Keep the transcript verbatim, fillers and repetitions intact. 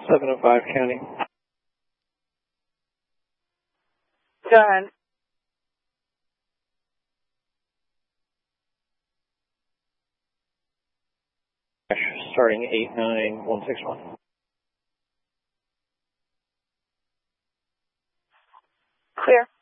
seven oh five county. Go ahead. Starting eight nine one six one. Clear.